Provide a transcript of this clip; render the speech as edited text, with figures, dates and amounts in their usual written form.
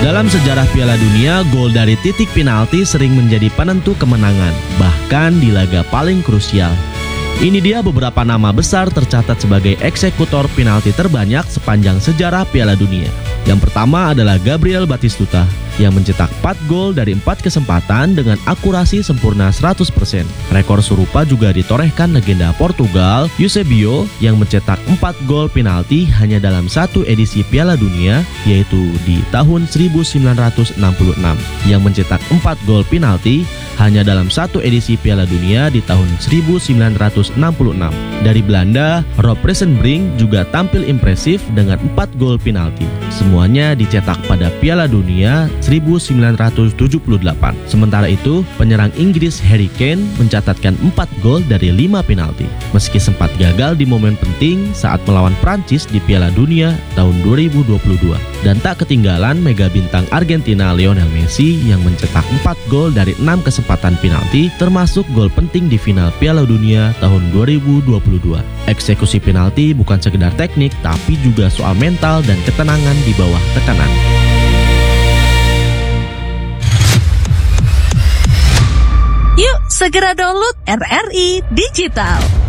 Dalam sejarah Piala Dunia, gol dari titik penalti sering menjadi penentu kemenangan, bahkan di laga paling krusial. Ini dia beberapa nama besar tercatat sebagai eksekutor penalti terbanyak sepanjang sejarah Piala Dunia. Yang pertama adalah Gabriel Batistuta yang mencetak 4 gol dari 4 kesempatan dengan akurasi sempurna 100%. Rekor serupa juga ditorehkan legenda Portugal, Eusebio, yang mencetak 4 gol penalti hanya dalam satu edisi Piala Dunia, yaitu di tahun 1966, yang mencetak 4 gol penalti hanya dalam satu edisi Piala Dunia di tahun 1966. Dari Belanda, Rob Rissenbrink juga tampil impresif dengan 4 gol penalti. Semuanya dicetak pada Piala Dunia 1978. Sementara itu, penyerang Inggris Harry Kane mencatatkan 4 gol dari 5 penalti. Meski sempat gagal di momen penting saat melawan Prancis di Piala Dunia tahun 2022. Dan tak ketinggalan mega bintang Argentina Lionel Messi yang mencetak 4 gol dari 6 kesempatan penalti, termasuk gol penting di final Piala Dunia tahun 2022. Eksekusi penalti bukan sekedar teknik, tapi juga soal mental dan ketenangan di bawah tekanan. Yuk segera download RRI Digital.